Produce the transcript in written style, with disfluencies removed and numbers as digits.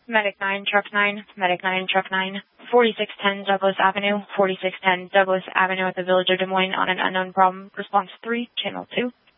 Medic 9, Truck 9, Medic 9, Truck 9, 4610 Douglas Avenue, 4610 Douglas Avenue at the Village of Des Moines on an unknown problem. Response 3, Channel 2.